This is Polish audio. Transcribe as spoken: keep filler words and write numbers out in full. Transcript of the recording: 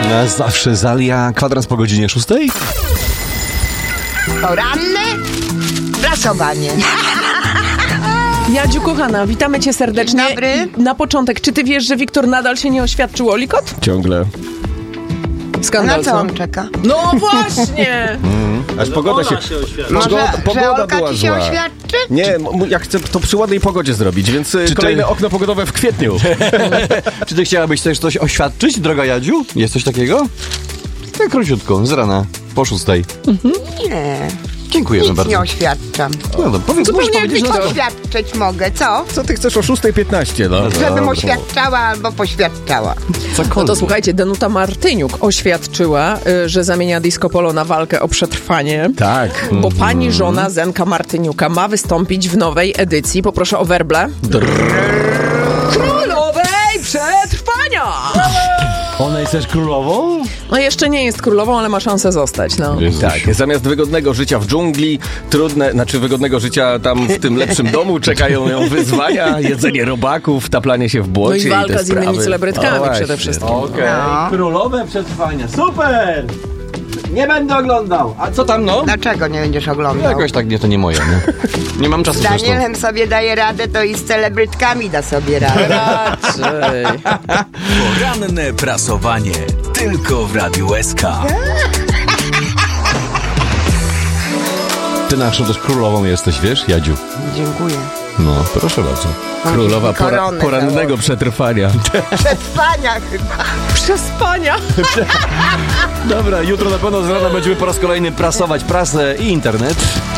Nas zawsze zalia kwadrans po godzinie szóstej. Poranne prasowanie. Jadziu, kochana, witamy cię serdecznie. Dzień dobry. Na początek, czy ty wiesz, że Wiktor nadal się nie oświadczył Olikot? Ciągle. Skandal, Na co on czeka? No właśnie! Mm. Aż pogoda się... się oświadczy. Może, Pogoda, że pogoda Olka była ci się zła. oświadczy? Nie, m- ja chcę to przy ładnej pogodzie zrobić, więc czy kolejne ty- okno pogodowe w kwietniu. Czy ty chciałabyś też coś oświadczyć, droga Jadziu? Jest coś takiego? Tak króciutko, z rana, po szóstej. Nie, Dziękujemy nic bardzo. nie oświadczam. No dobra, powiedz, co możesz Zupełnie powiedzieć na to? oświadczyć mogę, co? Co ty chcesz o szóstej piętnaście, no? Żebym oświadczała albo poświadczała. No to słuchajcie, Danuta Martyniuk oświadczyła, y, że zamienia Disco Polo na walkę o przetrwanie. Tak. Bo pani żona Zenka Martyniuka ma wystąpić w nowej edycji, poproszę o werble, Królowej Przetrwania! Ona jest też królową? No jeszcze nie jest królową, ale ma szansę zostać, no. Tak, zamiast wygodnego życia w dżungli, trudne, znaczy wygodnego życia tam w tym lepszym domu, czekają ją wyzwania, jedzenie robaków, taplanie się w No błocie i i walka te z innymi sprawy. celebrytkami O, właśnie. przede wszystkim. Okej, No. królowe przetrwania, super! Nie będę oglądał. A co tam, no? Dlaczego nie będziesz oglądał? Jakoś tak, nie, to nie moje, nie? Nie mam czasu Z zresztą. Danielem sobie daje radę, to i z celebrytkami da sobie radę. Raczej. Poranne prasowanie. Tylko w Radiu S K. Ty naszą też królową jesteś, wiesz, Jadziu? Dziękuję. No, proszę bardzo. Królowa pora, koronę porannego założyć. przetrwania. Przetrwania chyba. Przespania. Dobra, jutro na pewno z rana będziemy po raz kolejny prasować prasę i internet.